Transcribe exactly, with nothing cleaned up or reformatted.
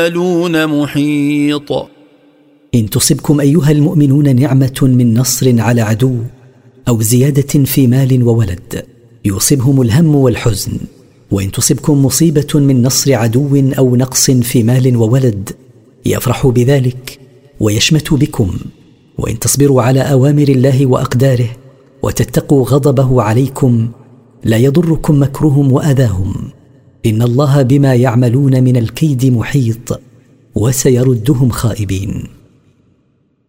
محيط. إن تصبكم أيها المؤمنون نعمة من نصر على عدو أو زيادة في مال وولد يصيبهم الهم والحزن، وإن تصبكم مصيبة من نصر عدو أو نقص في مال وولد يفرحوا بذلك ويشمتوا بكم، وإن تصبروا على أوامر الله وأقداره وتتقوا غضبه عليكم لا يضركم مكرهم وأذاهم، إن الله بما يعملون من الكيد محيط وسيردهم خائبين.